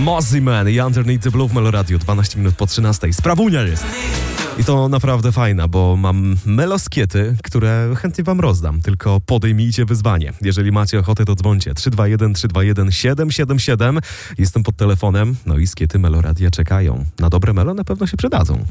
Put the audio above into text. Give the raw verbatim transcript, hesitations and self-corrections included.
Mozzie Man i Underneath the Blue w Meloradiu, dwanaście minut po trzynastej. Sprawunia jest. I to naprawdę fajna, bo mam meloskiety, które chętnie wam rozdam, tylko podejmijcie wyzwanie. Jeżeli macie ochotę, to dzwońcie trzy dwa jeden trzy dwa jeden siedem siedem siedem. Jestem pod telefonem, no i skiety Meloradia czekają. Na dobre melo na pewno się przydadzą.